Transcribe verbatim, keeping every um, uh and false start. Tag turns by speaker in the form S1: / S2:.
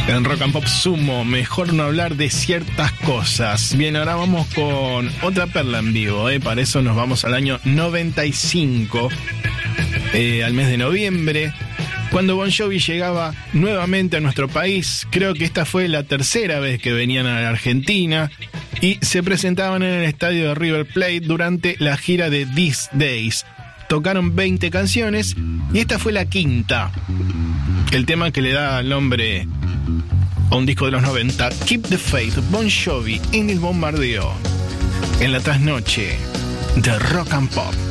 S1: En Rock and Pop Sumo, mejor no hablar de ciertas cosas. Bien, ahora vamos con otra perla en vivo, ¿eh? Para eso nos vamos al año noventa y cinco, eh, al mes de noviembre, cuando Bon Jovi llegaba nuevamente a nuestro país. Creo que esta fue la tercera vez que venían a la Argentina y se presentaban en el estadio de River Plate durante la gira de These Days. Tocaron veinte canciones y esta fue la quinta, el tema que le da el nombre a un disco de los noventa, Keep the Faith, Bon Jovi en el bombardeo, en la trasnoche de Rock and Pop.